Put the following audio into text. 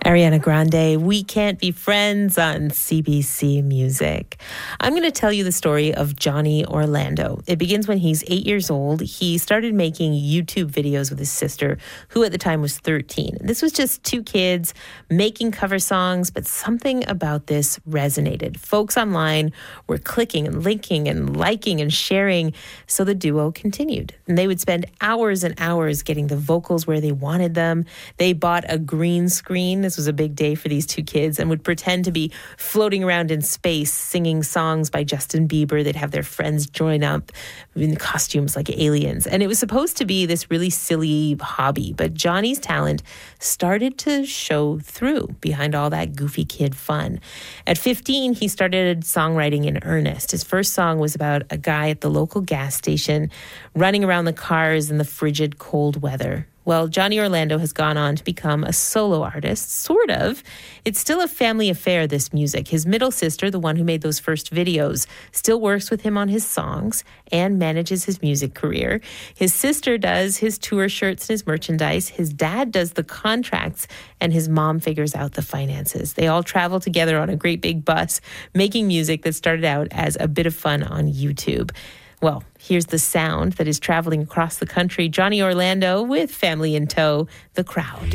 Ariana Grande, We Can't Be Friends on CBC Music. I'm going to tell you the story of Johnny Orlando. It begins when he's 8 years old. He started making YouTube videos with his sister, who at the time was 13. This was just two kids making cover songs, but something about this resonated. Folks online were clicking and linking and liking and sharing, so the duo continued. And they would spend hours and hours getting the vocals where they wanted them. They bought a green screen. This was a big day for these two kids, and would pretend to be floating around in space singing songs by Justin Bieber. They'd have their friends join up in costumes like aliens. And it was supposed to be this really silly hobby, but Johnny's talent started to show through behind all that goofy kid fun. At 15, he started songwriting in earnest. His first song was about a guy at the local gas station running around the cars in the frigid cold weather. Well, Johnny Orlando has gone on to become a solo artist, sort of. It's still a family affair, this music. His middle sister, the one who made those first videos, still works with him on his songs and manages his music career. His sister does his tour shirts and his merchandise. His dad does the contracts, and his mom figures out the finances. They all travel together on a great big bus, making music that started out as a bit of fun on YouTube. Well, here's the sound that is traveling across the country. Johnny Orlando with Family in Tow, The Crowd.